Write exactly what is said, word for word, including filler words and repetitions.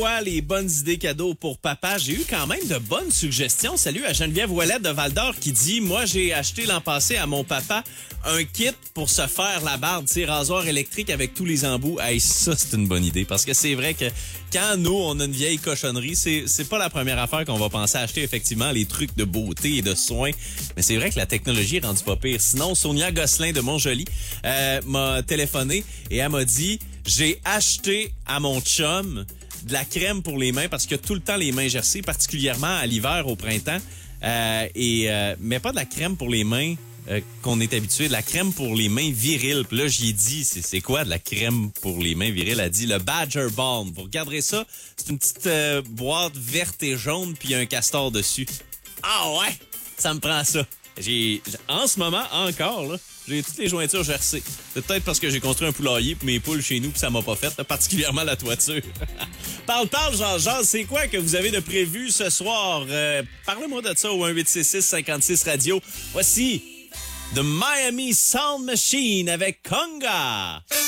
Les bonnes idées cadeaux pour papa. J'ai eu quand même de bonnes suggestions. Salut à Geneviève Ouellette de Val-d'Or qui dit « Moi, j'ai acheté l'an passé à mon papa un kit pour se faire la barbe, tu sais, rasoir électrique avec tous les embouts. » Hey, ça, c'est une bonne idée parce que c'est vrai que quand nous, on a une vieille cochonnerie, c'est, c'est pas la première affaire qu'on va penser à acheter, effectivement, les trucs de beauté et de soins. Mais c'est vrai que la technologie est rendue pas pire. Sinon, Sonia Gosselin de Montjoly euh, m'a téléphoné et elle m'a dit « J'ai acheté à mon chum de la crème pour les mains parce qu'il y a tout le temps les mains gercées, particulièrement à l'hiver, au printemps. Euh, et euh, mais pas de la crème pour les mains euh, qu'on est habitué, de la crème pour les mains viriles. Puis là, j'y dit, c'est, c'est quoi de la crème pour les mains viriles? Elle a dit le Badger Balm. Vous regarderez ça, c'est une petite euh, boîte verte et jaune, puis il y a un castor dessus. Ah ouais, ça me prend ça. J'ai, en ce moment, encore, là, j'ai toutes les jointures gercées. C'est peut-être parce que j'ai construit un poulailler pour mes poules chez nous puis ça m'a pas fait, là, particulièrement la toiture. Parle, parle, Jean-Jean, c'est quoi que vous avez de prévu ce soir? Euh, parlez-moi de ça au un huit six six cinquante-six radio. Voici The Miami Sound Machine avec Conga.